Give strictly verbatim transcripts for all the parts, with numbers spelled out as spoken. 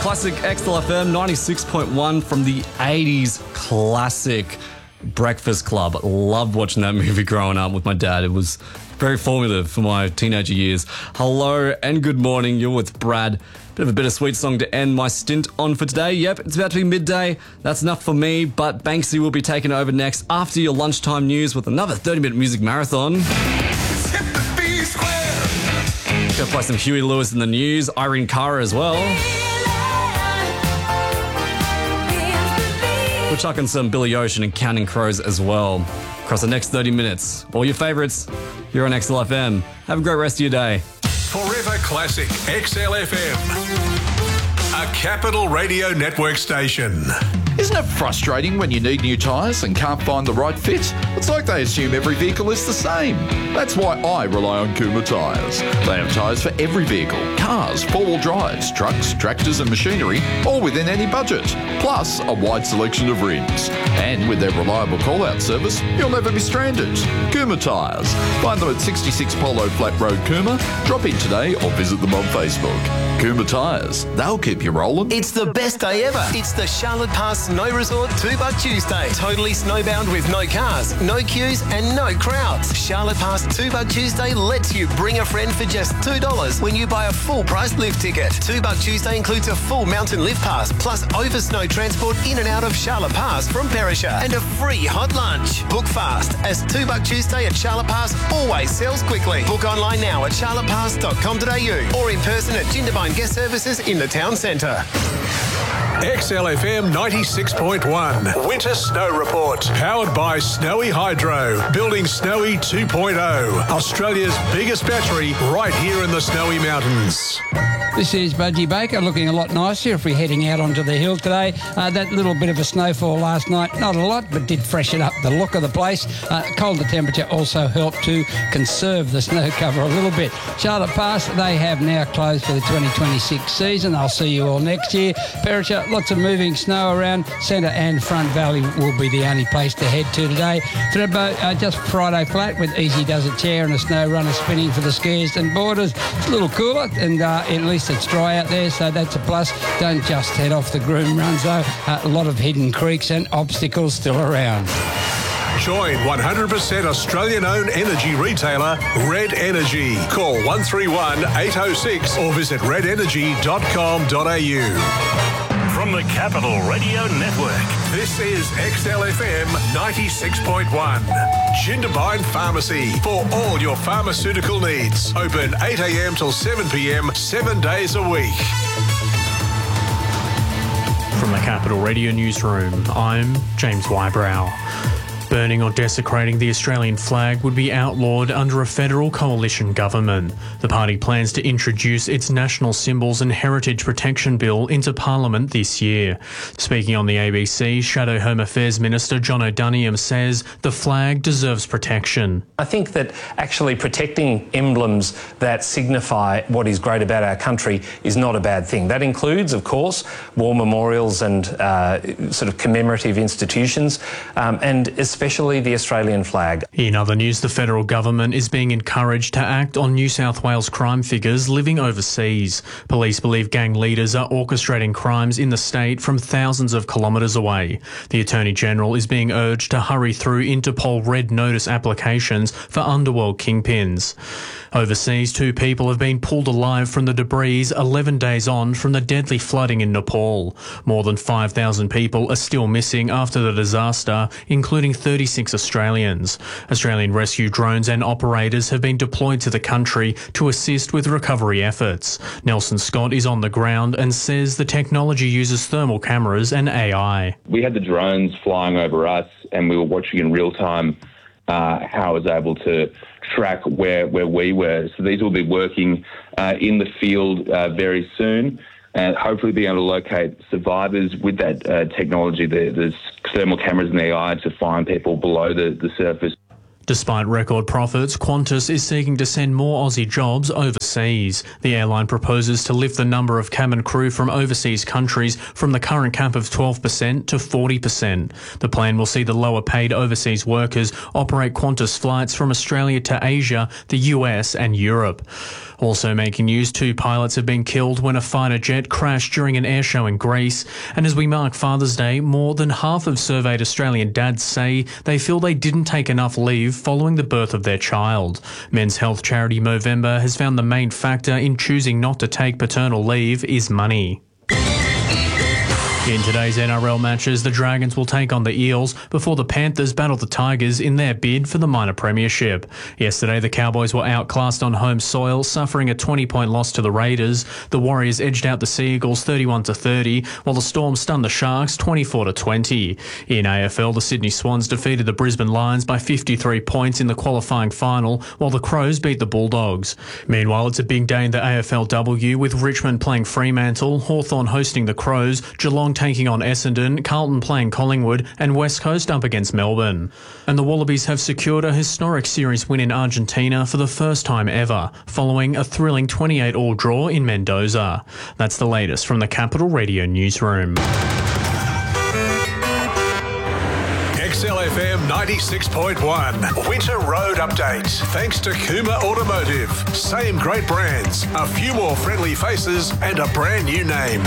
Classic X L F M ninety-six point one from the eighties classic Breakfast Club. Loved watching that movie growing up with my dad. It was very formative for my teenager years. Hello and good morning. You're with Brad. Bit of a bittersweet song to end my stint on for today. Yep, it's about to be midday. That's enough for me, but Banksy will be taking over next after your lunchtime news with another thirty-minute music marathon. Gonna play some Huey Lewis in the news, Irene Cara as well. We're chucking some Billy Ocean and Counting Crows as well. Across the next thirty minutes, all your favourites here on X L F M. Have a great rest of your day. Forever Classic X L F M, a Capital Radio Network station. Isn't it frustrating when you need new tyres and can't find the right fit? It's like they assume every vehicle is the same. That's why I rely on Kuma Tyres. They have tyres for every vehicle, cars, four-wheel drives, trucks, tractors and machinery, all within any budget. Plus, a wide selection of rims. And with their reliable call-out service, you'll never be stranded. Kuma Tyres. Find them at sixty-six Polo Flat Road, Kuma. Drop in today or visit them on Facebook. Kuma Tyres. They'll keep you rolling. It's the best day ever. It's the Charlotte Pass Snow Resort two buck Tuesday. Totally snowbound with no cars, no queues and no crowds. Charlotte Pass two buck Tuesday lets you bring a friend for just two dollars when you buy a full price lift ticket. two buck Tuesday includes a full mountain lift pass plus over snow transport in and out of Charlotte Pass from Perisher and a free hot lunch. Book fast as two buck Tuesday at Charlotte Pass always sells quickly. Book online now at charlotte pass dot com dot a u or in person at Jindabyne Guest Services in the town centre. X L F M ninety-six point one Winter Snow Report. Powered by Snowy Hydro. Building Snowy two point oh. Australia's biggest battery right here in the Snowy Mountains. This is Budgie Baker, looking a lot nicer if we're heading out onto the hill today. Uh, that little bit of a snowfall last night, not a lot, but did freshen up the look of the place. Uh, colder temperature also helped to conserve the snow cover a little bit. Charlotte Pass, they have now closed for the twenty twenty-six season. I'll see you all next year. Perisher, lots of moving snow around. Centre and Front Valley will be the only place to head to today. Thredbo, uh, just Friday flat with Easy Does a Chair and a snow runner spinning for the skiers and boarders. It's a little cooler and uh, at least it's dry out there, so that's a plus. Don't just head off the Groom Runs though. Uh, a lot of hidden creeks and obstacles still around. Join one hundred percent Australian-owned energy retailer Red Energy. Call one three one, eight oh six or visit red energy dot com dot a u. From the Capital Radio Network, this is X L F M ninety-six point one. Jindabyne Pharmacy for all your pharmaceutical needs. Open eight a m till seven p m, seven days a week. From the Capital Radio Newsroom, I'm James Wybrow. Burning or desecrating the Australian flag would be outlawed under a federal coalition government. The party plans to introduce its National Symbols and Heritage Protection Bill into Parliament this year. Speaking on the A B C, Shadow Home Affairs Minister John O'Duniam says the flag deserves protection. I think that actually protecting emblems that signify what is great about our country is not a bad thing. That includes, of course, war memorials and uh, sort of commemorative institutions, um, and especially especially the Australian flag. In other news, the federal government is being encouraged to act on New South Wales crime figures living overseas. Police believe gang leaders are orchestrating crimes in the state from thousands of kilometres away. The Attorney-General is being urged to hurry through Interpol Red Notice applications for underworld kingpins. Overseas, two people have been pulled alive from the debris eleven days on from the deadly flooding in Nepal. More than five thousand people are still missing after the disaster, including thirty-six Australians. Australian rescue drones and operators have been deployed to the country to assist with recovery efforts. Nelson Scott is on the ground and says the technology uses thermal cameras and A I. We had the drones flying over us and we were watching in real time uh, how I was able to track where, where we were. So these will be working uh, in the field uh, very soon and hopefully being able to locate survivors with that uh, technology, the, the thermal cameras and the A I to find people below the, the surface. Despite record profits, Qantas is seeking to send more Aussie jobs overseas. The airline proposes to lift the number of cabin crew from overseas countries from the current cap of twelve percent to forty percent. The plan will see the lower paid overseas workers operate Qantas flights from Australia to Asia, the U S and Europe. Also making news, two pilots have been killed when a fighter jet crashed during an air show in Greece. And as we mark Father's Day, more than half of surveyed Australian dads say they feel they didn't take enough leave following the birth of their child. Men's health charity Movember has found the main factor in choosing not to take paternal leave is money. In today's N R L matches, the Dragons will take on the Eels before the Panthers battle the Tigers in their bid for the minor premiership. Yesterday, the Cowboys were outclassed on home soil, suffering a twenty-point loss to the Raiders. The Warriors edged out the Sea Eagles thirty-one to thirty, while the Storm stunned the Sharks twenty-four to twenty. In A F L, the Sydney Swans defeated the Brisbane Lions by fifty-three points in the qualifying final, while the Crows beat the Bulldogs. Meanwhile, it's a big day in the A F L W with Richmond playing Fremantle, Hawthorn hosting the Crows, Geelong taking on Essendon, Carlton playing Collingwood, and West Coast up against Melbourne. And the Wallabies have secured a historic series win in Argentina for the first time ever, following a thrilling twenty-eight all draw in Mendoza. That's the latest from the Capital Radio newsroom. X L F M ninety-six point one Winter Road Update. Thanks to Kuma Automotive. Same great brands, a few more friendly faces, and a brand new name.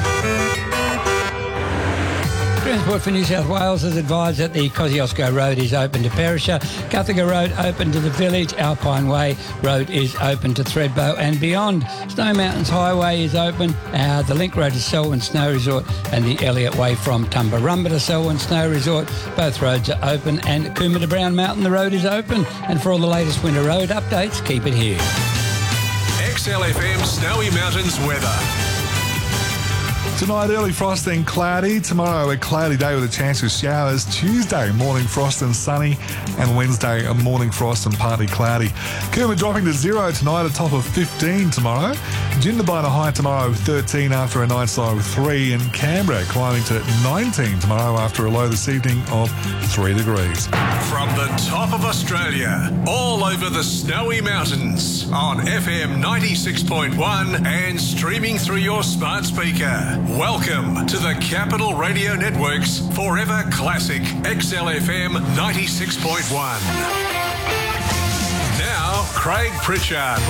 Transport for New South Wales has advised that the Kosciuszko Road is open to Perisher, Guthaga Road open to the Village, Alpine Way Road is open to Thredbo and beyond. Snow Mountains Highway is open, uh, the Link Road to Selwyn Snow Resort and the Elliott Way from Tumbarumba to Selwyn Snow Resort. Both roads are open, and Cooma to Brown Mountain, the road is open. And for all the latest winter road updates, keep it here. X L F M Snowy Mountains weather. Tonight, early frost and cloudy. Tomorrow, a cloudy day with a chance of showers. Tuesday, morning frost and sunny. And Wednesday, a morning frost and partly cloudy. Cooma dropping to zero tonight, a top of fifteen tomorrow. Jindabyne a high tomorrow of thirteen after a night's low of three. And Canberra climbing to nineteen tomorrow after a low this evening of three degrees. From the top of Australia, all over the Snowy Mountains, on F M ninety-six point one and streaming through your smart speaker. Welcome to the Capital Radio Network's Forever Classic X L F M ninety-six point one. Now, Craig Pritchard